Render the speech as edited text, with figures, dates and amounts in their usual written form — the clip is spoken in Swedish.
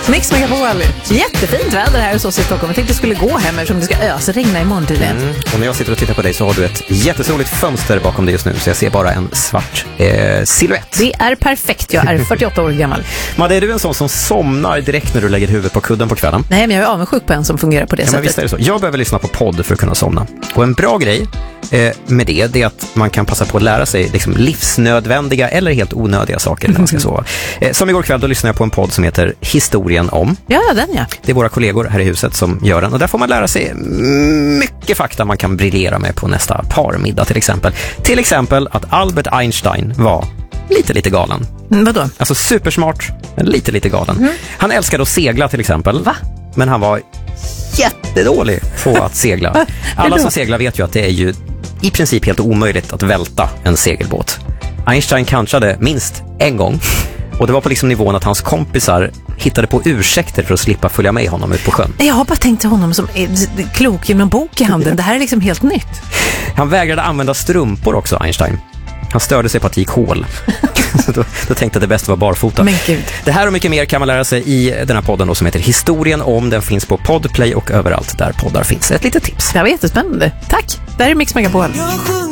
Mix Megapol. Jättefint väder här hos oss i Stockholm. Jag tänkte det skulle gå hem eftersom det ska ösregna imorgon tydligen. Och när jag sitter och tittar på dig så har du ett jättesoligt fönster bakom dig just nu. Så jag ser bara en svart silhuett. Det är perfekt. Jag är 48 år gammal. Madde, är du en sån som somnar direkt när du lägger huvudet på kudden på kvällen? Nej, men jag är avundsjuk på en som fungerar på det sättet. Men visst är det så. Jag behöver lyssna på podd för att kunna somna. Och en bra grej med det är att man kan passa på att lära sig liksom livsnödvändiga eller helt onödiga saker när man ska sova. Som igår kväll då lyssnade jag på en podd som heter Historien om. Ja, den ja. Det är våra kollegor här i huset som gör den. Och där får man lära sig mycket fakta man kan briljera med på nästa parmiddag till exempel. Till exempel att Albert Einstein var lite galen. Vadå? Alltså supersmart, men lite galen. Han älskade att segla till exempel. Va? Men han var jättedålig på att segla. Alla som seglar vet ju att det är ju i princip helt omöjligt att välta en segelbåt. Einstein kanskade minst en gång. Och det var på liksom nivån att hans kompisar hittade på ursäkter för att slippa följa med honom ut på sjön. Jag har bara tänkt till honom som klok med en bok i handen. Det här är liksom helt nytt. Han vägrade använda strumpor också, Einstein. Han störde sig på att det gick hål. då tänkte jag att det bästa var barfota. Men gud. Det här och mycket mer kan man lära sig i den här podden då, som heter Historien om. Den finns på Podplay och överallt där poddar finns. Ett litet tips. Det var jättespännande. Tack. Det här är Mix Megapol.